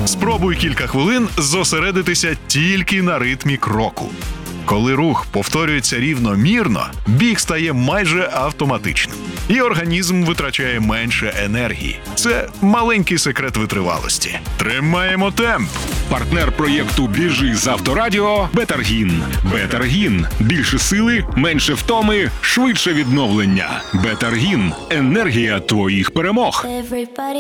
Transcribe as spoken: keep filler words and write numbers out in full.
Спробуй кілька хвилин зосередитися тільки на ритмі кроку. Коли рух повторюється рівномірно, біг стає майже автоматичним. І організм витрачає менше енергії. Це маленький секрет витривалості. Тримаємо темп! Партнер проєкту «Біжи з Авторадіо» – Бетаргін. Бетаргін – більше сили, менше втоми, швидше відновлення. Бетаргін – енергія твоїх перемог.